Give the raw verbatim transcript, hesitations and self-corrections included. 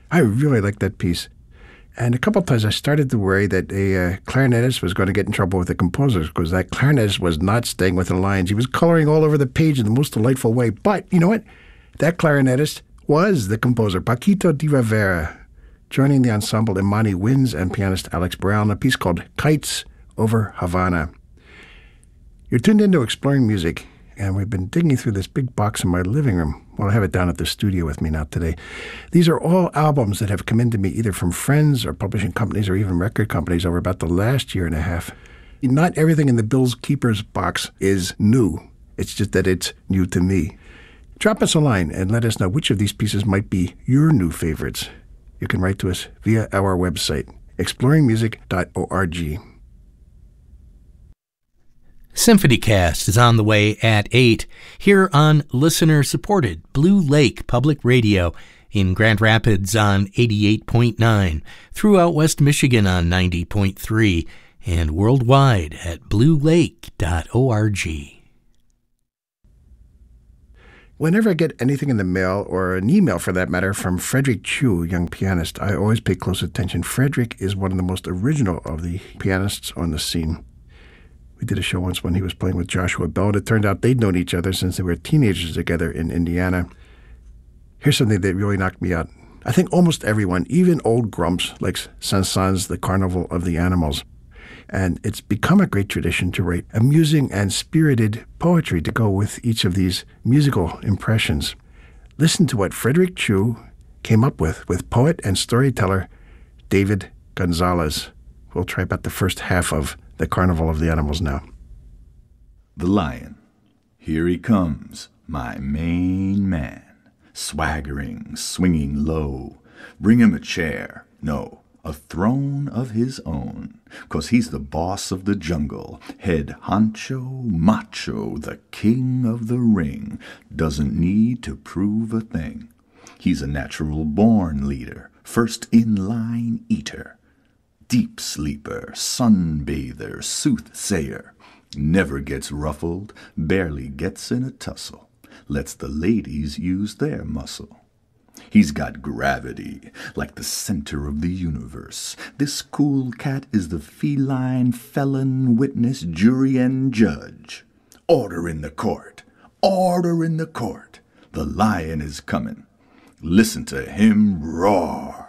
I really liked that piece. And a couple of times I started to worry that a uh, clarinetist was going to get in trouble with the composers because that clarinetist was not staying with the lines. He was coloring all over the page in the most delightful way. But you know what? That clarinetist was the composer, Paquito de Rivera, joining the ensemble Imani Winds and pianist Alex Brown, a piece called Kites over Havana. You're tuned into Exploring Music, and we've been digging through this big box in my living room. Well, I have it down at the studio with me now today. These are all albums that have come into me either from friends or publishing companies or even record companies over about the last year and a half. Not everything in the Bill's Keepers box is new. It's just that it's new to me. Drop us a line and let us know which of these pieces might be your new favorites. You can write to us via our website, exploring music dot org. SymphonyCast is on the way at eight here on listener-supported Blue Lake Public Radio in Grand Rapids on eighty-eight point nine, throughout West Michigan on ninety point three, and worldwide at blue lake dot org. Whenever I get anything in the mail, or an email for that matter, from Frederick Chu, a young pianist, I always pay close attention. Frederick is one of the most original of the pianists on the scene. We did a show once when he was playing with Joshua Bell, and it turned out they'd known each other since they were teenagers together in Indiana. Here's something that really knocked me out. I think almost everyone, even old grumps, likes Saint-Saëns' The Carnival of the Animals. And it's become a great tradition to write amusing and spirited poetry to go with each of these musical impressions. Listen to what Frederick Chu came up with with poet and storyteller David Gonzalez. We'll try about the first half of The Carnival of the Animals now. The lion, here he comes, my main man, swaggering, swinging low. Bring him a chair, no, a throne of his own, 'cause he's the boss of the jungle, head honcho, macho, the king of the ring, doesn't need to prove a thing. He's a natural-born leader, first-in-line eater, deep sleeper, sunbather, soothsayer, never gets ruffled, barely gets in a tussle, lets the ladies use their muscle. He's got gravity, like the center of the universe. This cool cat is the feline felon, witness, jury, and judge. Order in the court! Order in the court! The lion is coming. Listen to him roar!